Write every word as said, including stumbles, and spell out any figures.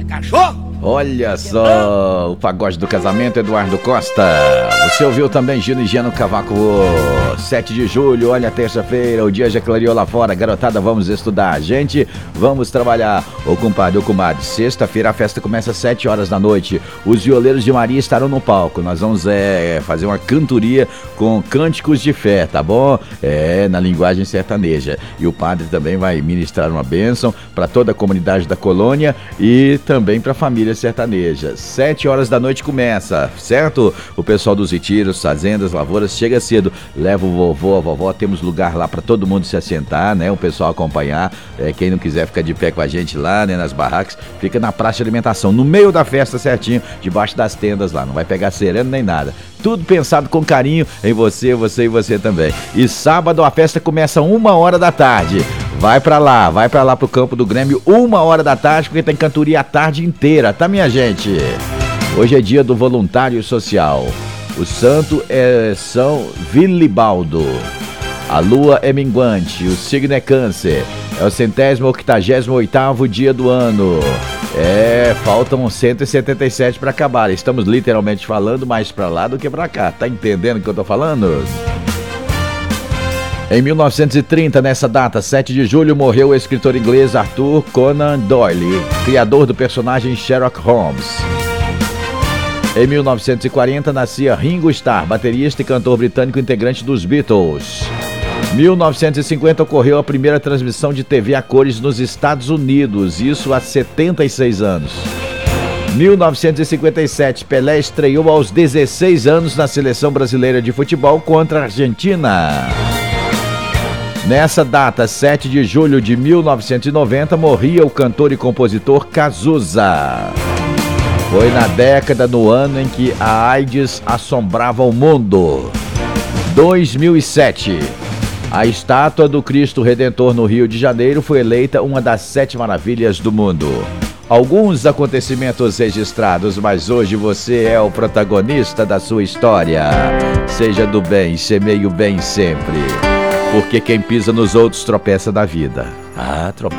cachorro! Olha só, o pagode do casamento, Eduardo Costa. Você ouviu também Gino e Geno Cavaco, sete de julho, olha, terça-feira, o dia já clareou lá fora. Garotada, vamos estudar. Gente, vamos trabalhar. Ô compadre, ô comadre, sexta-feira a festa começa às sete horas da noite. Os violeiros de Maria estarão no palco. Nós vamos é, fazer uma cantoria com cânticos de fé, tá bom? É, na linguagem sertaneja. E o padre também vai ministrar uma bênção para toda a comunidade da colônia e também para a família sertaneja. Sete horas da noite começa, certo? O pessoal dos retiros, fazendas, lavouras chega cedo, leva o vovô, a vovó, temos lugar lá para todo mundo se assentar, né? O pessoal acompanhar, é, quem não quiser ficar de pé com a gente lá, né, nas barracas, fica na praça de alimentação, no meio da festa certinho, debaixo das tendas lá, não vai pegar sereno nem nada. Tudo pensado com carinho em você, você e você também. E sábado a festa começa uma hora da tarde. Vai pra lá, vai pra lá pro campo do Grêmio, uma hora da tarde, porque tem cantoria a tarde inteira, tá, minha gente? Hoje é dia do voluntário social. O santo é São Vilibaldo. A lua é minguante, o signo é câncer. É o centésimo octagésimo oitavo dia do ano. É, faltam cento e setenta e sete para acabar. Estamos literalmente falando mais pra lá do que pra cá. Tá entendendo o que eu tô falando? Em mil novecentos e trinta, nessa data, sete de julho, morreu o escritor inglês Arthur Conan Doyle, criador do personagem Sherlock Holmes. Em mil novecentos e quarenta, nascia Ringo Starr, baterista e cantor britânico integrante dos Beatles. mil novecentos e cinquenta, ocorreu a primeira transmissão de T V a cores nos Estados Unidos, isso há setenta e seis anos. mil novecentos e cinquenta e sete, Pelé estreou aos dezesseis anos na seleção brasileira de futebol contra a Argentina. Nessa data, sete de julho de mil novecentos e noventa, morria o cantor e compositor Cazuza. Foi na década, no ano em que a AIDS assombrava o mundo. dois mil e sete. A estátua do Cristo Redentor no Rio de Janeiro foi eleita uma das sete maravilhas do mundo. Alguns acontecimentos registrados, mas hoje você é o protagonista da sua história. Seja do bem, semeie o bem sempre. Porque quem pisa nos outros tropeça na vida. Ah, tropeça.